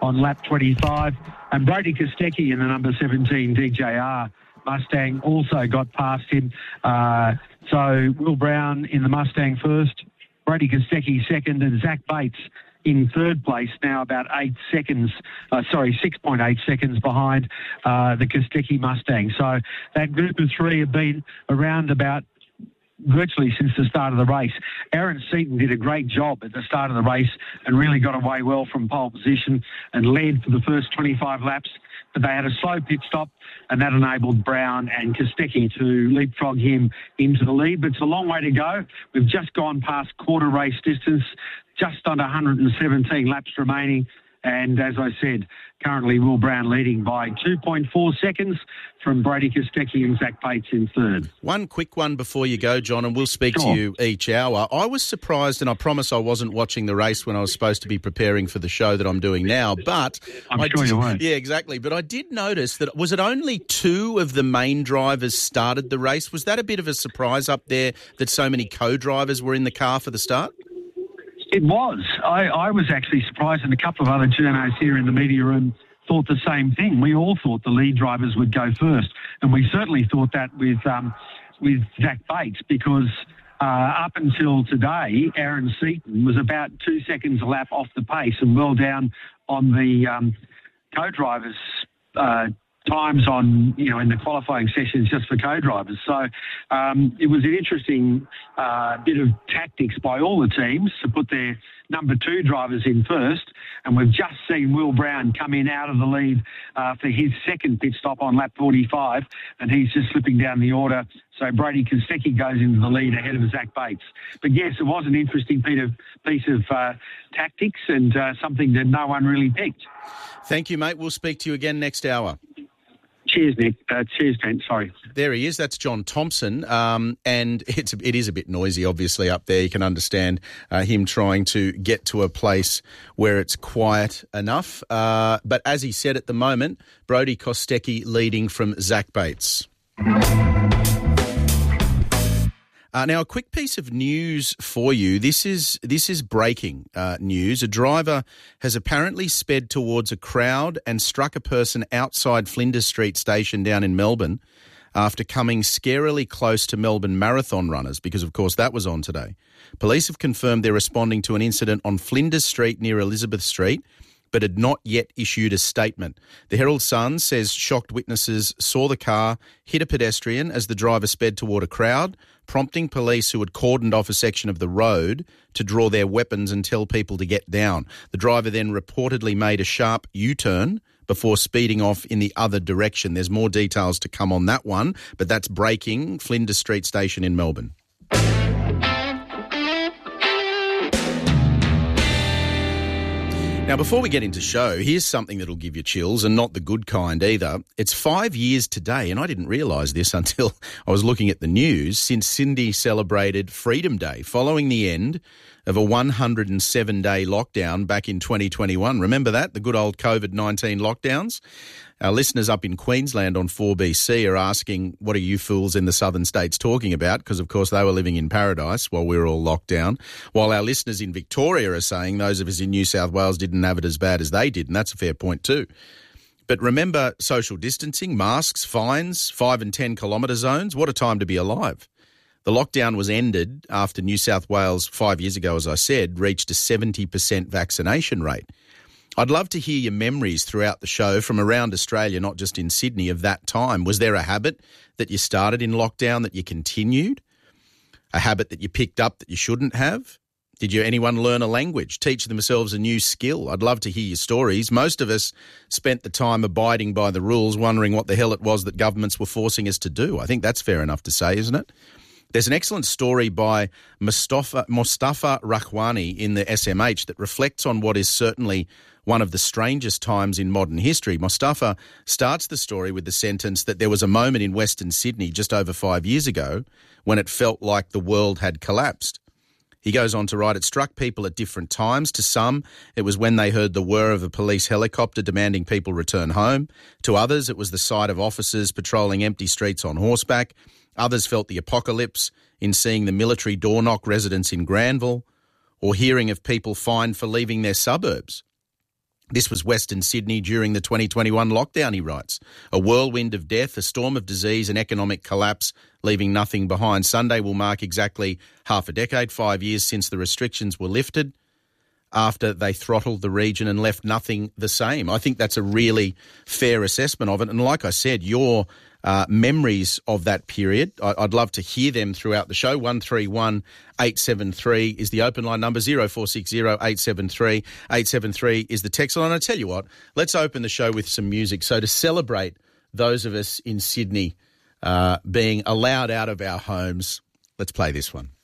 on lap 25. And Brody Kostecki in the number 17 DJR Mustang also got past him. So Will Brown in the Mustang first, Brody Kostecki second, and Zach Bates in third place, now about 6.8 seconds behind the Kostecki Mustang. So that group of three have been around about virtually since the start of the race. Aaron Seaton did a great job at the start of the race and really got away well from pole position and led for the first 25 laps. But they had a slow pit stop, and that enabled Brown and Kostecki to leapfrog him into the lead. But it's a long way to go. We've just gone past quarter race distance, just under 117 laps remaining. And as I said, currently Will Brown leading by 2.4 seconds from Brody Kostecki and Zach Bates in third. One quick one before you go, John, and we'll speak to you each hour. I was surprised, and I promise I wasn't watching the race when I was supposed to be preparing for the show that I'm doing now, but... I'm sure you weren't. Yeah, exactly. But I did notice that, was it only two of the main drivers started the race? Was that a bit of a surprise up there that so many co-drivers were in the car for the start? It was. I was actually surprised, and a couple of other journos here in the media room thought the same thing. We all thought the lead drivers would go first, and we certainly thought that with Zach Bates, because up until today, Aaron Seaton was about 2 seconds a lap off the pace and well down on the co-drivers' times on, in the qualifying sessions just for co-drivers. So it was an interesting bit of tactics by all the teams to put their number two drivers in first. And we've just seen Will Brown come in out of the lead for his second pit stop on lap 45, and he's just slipping down the order. So Brody Kostecki goes into the lead ahead of Zach Bates. But yes, it was an interesting piece of tactics and something that no one really picked. Thank you, mate. We'll speak to you again next hour. Cheers, Nick. Cheers, Trent. Sorry. There he is. That's John Thompson. And it is a bit noisy, obviously, up there. You can understand him trying to get to a place where it's quiet enough. But as he said at the moment, Brody Kostecki leading from Zach Bates. Now, a quick piece of news for you. This is breaking news. A driver has apparently sped towards a crowd and struck a person outside Flinders Street Station down in Melbourne after coming scarily close to Melbourne marathon runners, because, of course, that was on today. Police have confirmed they're responding to an incident on Flinders Street near Elizabeth Street, but had not yet issued a statement. The Herald Sun says shocked witnesses saw the car hit a pedestrian as the driver sped toward a crowd, prompting police who had cordoned off a section of the road to draw their weapons and tell people to get down. The driver then reportedly made a sharp U-turn before speeding off in the other direction. There's more details to come on that one, but that's breaking Flinders Street Station in Melbourne. Now, before we get into show, here's something that'll give you chills, and not the good kind either. It's 5 years today, and I didn't realise this until I was looking at the news, since Sydney celebrated Freedom Day, following the end of a 107-day lockdown back in 2021. Remember that? The good old COVID-19 lockdowns? Our listeners up in Queensland on 4BC are asking, what are you fools in the southern states talking about? Because, of course, they were living in paradise while we were all locked down. While our listeners in Victoria are saying those of us in New South Wales didn't have it as bad as they did, and that's a fair point too. But remember social distancing, masks, fines, 5 and 10 kilometre zones. What a time to be alive. The lockdown was ended after New South Wales 5 years ago, as I said, reached a 70% vaccination rate. I'd love to hear your memories throughout the show from around Australia, not just in Sydney, of that time. Was there a habit that you started in lockdown that you continued? A habit that you picked up that you shouldn't have? Did anyone learn a language, teach themselves a new skill? I'd love to hear your stories. Most of us spent the time abiding by the rules, wondering what the hell it was that governments were forcing us to do. I think that's fair enough to say, isn't it? There's an excellent story by Mostafa Rahwani in the SMH that reflects on what is certainly one of the strangest times in modern history. Mostafa starts the story with the sentence that there was a moment in Western Sydney just over 5 years ago when it felt like the world had collapsed. He goes on to write, it struck people at different times. To some, it was when they heard the whir of a police helicopter demanding people return home. To others, it was the sight of officers patrolling empty streets on horseback. Others felt the apocalypse in seeing the military door-knock residents in Granville, or hearing of people fined for leaving their suburbs. This was Western Sydney during the 2021 lockdown, he writes. A whirlwind of death, a storm of disease and economic collapse, leaving nothing behind. Sunday will mark exactly half a decade, 5 years since the restrictions were lifted after they throttled the region and left nothing the same. I think that's a really fair assessment of it. And like I said, your memories of that period, I'd love to hear them throughout the show. 131 873 is the open line number. 0460 873 873 is the text line. I tell you what, let's open the show with some music. So to celebrate those of us in Sydney being allowed out of our homes, let's play this one.